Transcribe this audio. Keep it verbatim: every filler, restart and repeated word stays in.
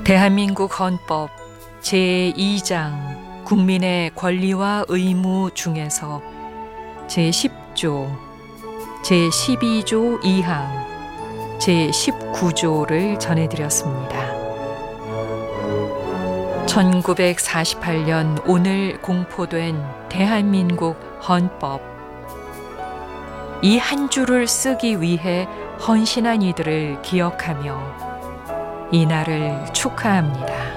대한민국 헌법 제이 장 국민의 권리와 의무 중에서 제십 조, 제십이 조 이 항, 제십구 조를 전해드렸습니다. 천구백사십팔 년 오늘 공포된 대한민국 헌법, 이 한 줄을 쓰기 위해 헌신한 이들을 기억하며 이날을 축하합니다.